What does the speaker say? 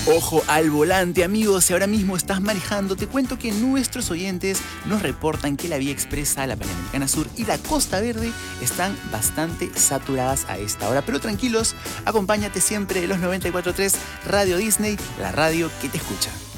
Ojo al volante, amigos, si ahora mismo estás manejando, te cuento que nuestros oyentes nos reportan que la vía expresa, la Panamericana Sur y la Costa Verde están bastante saturadas a esta hora. Pero tranquilos, acompáñate siempre de los 94.3 Radio Disney, la radio que te escucha.